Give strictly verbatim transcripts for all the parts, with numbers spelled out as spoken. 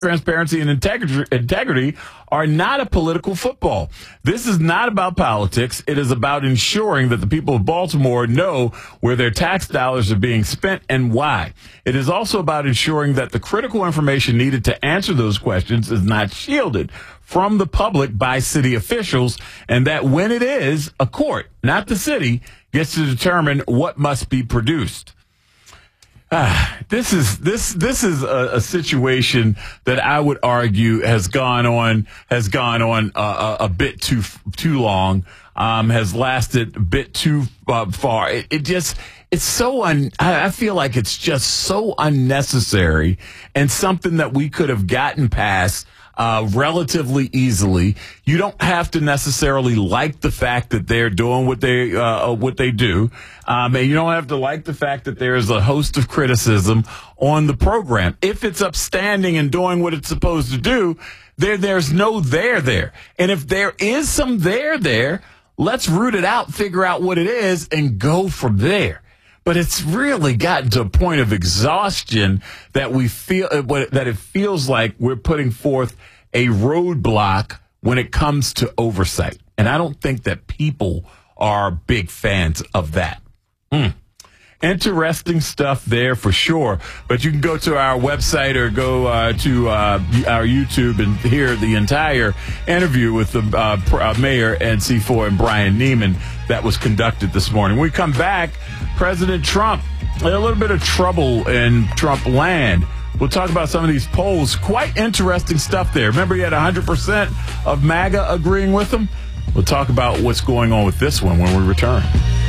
transparency and integrity, integrity are not a political football. This is not about politics. It is about ensuring that the people of Baltimore know where their tax dollars are being spent and why. It is also about ensuring that the critical information needed to answer those questions is not shielded from the public by city officials, and that when it is, a court, not the city, gets to determine what must be produced. Ah, this is this this is a, a situation that I would argue has gone on has gone on uh, a, a bit too too long, um, has lasted a bit too uh, far. It, it just it's so un, I feel like it's just so unnecessary and something that we could have gotten past Uh, relatively easily. You don't have to necessarily like the fact that they're doing what they uh, what they do, um, and you don't have to like the fact that there is a host of criticism on the program. If it's upstanding and doing what it's supposed to do, there there's no there there. And if there is some there there, let's root it out, figure out what it is, and go from there. But it's really gotten to a point of exhaustion that we feel that it feels like we're putting forth a roadblock when it comes to oversight. And I don't think that people are big fans of that. Mm. Interesting stuff there for sure. But you can go to our website or go uh, to uh, our YouTube and hear the entire interview with the uh, mayor and C four and Brian Neiman that was conducted this morning. When we come back, President Trump, a little bit of trouble in Trump land. We'll talk about some of these polls. Quite interesting stuff there. Remember, he had one hundred percent of MAGA agreeing with him? We'll talk about what's going on with this one when we return.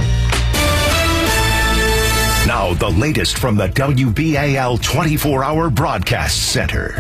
Now, the latest from the W B A L twenty-four hour Broadcast Center.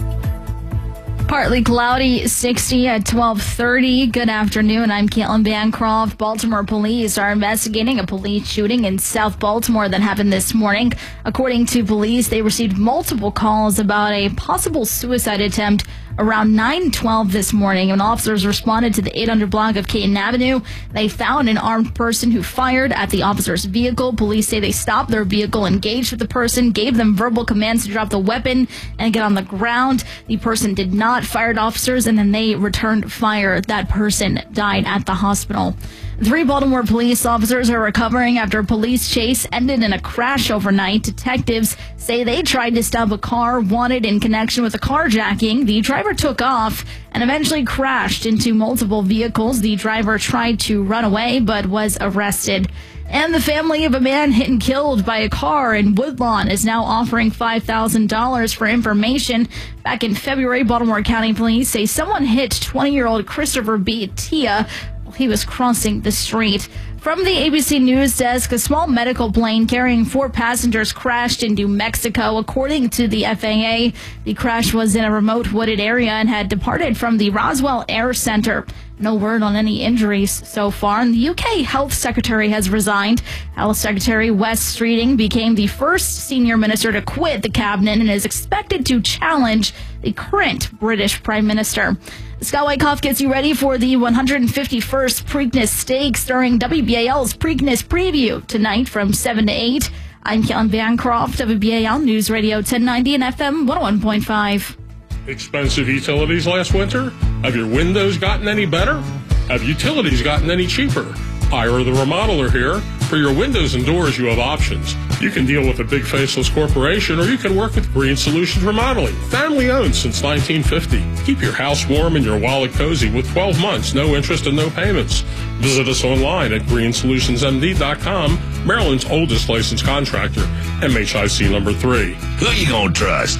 Partly cloudy, sixty at twelve thirty. Good afternoon. I'm Caitlin Bancroft. Baltimore police are investigating a police shooting in South Baltimore that happened this morning. According to police, they received multiple calls about a possible suicide attempt around nine twelve this morning. When officers responded to the eight hundred block of Caton Avenue, they found an armed person who fired at the officer's vehicle. Police say they stopped their vehicle, engaged with the person, gave them verbal commands to drop the weapon and get on the ground. The person did not fire at officers, and then they returned fire. That person died at the hospital. Three Baltimore police officers are recovering after a police chase ended in a crash overnight. Detectives say they tried to stop a car wanted in connection with a carjacking. The driver took off and eventually crashed into multiple vehicles. The driver tried to run away but was arrested. And the family of a man hit and killed by a car in Woodlawn is now offering five thousand dollars for information. Back in February, Baltimore County Police say someone hit twenty-year-old Christopher B. Tia while he was crossing the street. From the A B C News desk, a small medical plane carrying four passengers crashed into Mexico. According to the F A A, the crash was in a remote wooded area and had departed from the Roswell Air Center. No word on any injuries so far. And the U K Health Secretary has resigned. Health Secretary Wes Streeting became the first senior minister to quit the cabinet and is expected to challenge the current British Prime Minister. Scott Wyckoff gets you ready for the one hundred fifty-first Preakness Stakes during W B A L's Preakness Preview tonight from seven to eight. I'm Caitlin Bancroft, W B A L News Radio ten ninety and F M one oh one point five. Expensive utilities last winter? Have your windows gotten any better? Have utilities gotten any cheaper? Ira the Remodeler here. For your windows and doors, you have options. You can deal with a big faceless corporation, or you can work with Green Solutions Remodeling. Family owned since nineteen fifty. Keep your house warm and your wallet cozy with twelve months, no interest and no payments. Visit us online at green solutions m d dot com, Maryland's oldest licensed contractor, M H I C number three. Who you gonna trust?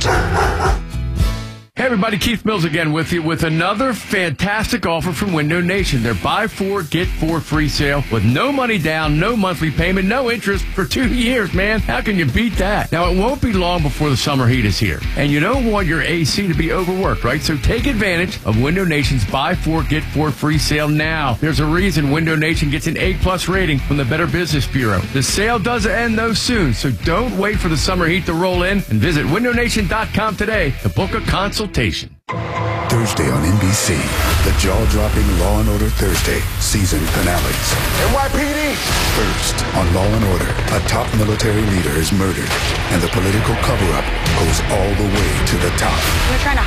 Hey everybody, Keith Mills again with you with another fantastic offer from Window Nation. Their buy four, get four free sale with no money down, no monthly payment, no interest for two years, man. How can you beat that? Now, it won't be long before the summer heat is here. And you don't want your A C to be overworked, right? So take advantage of Window Nation's buy four, get four free sale now. There's a reason Window Nation gets an A plus rating from the Better Business Bureau. The sale does end though soon, so don't wait for the summer heat to roll in and visit window nation dot com today to book a consultation. There's Thursday on N B C. The jaw-dropping Law and Order Thursday season finales. N Y P D! First, on Law and Order, a top military leader is murdered, and the political cover-up goes all the way to the top. We're trying to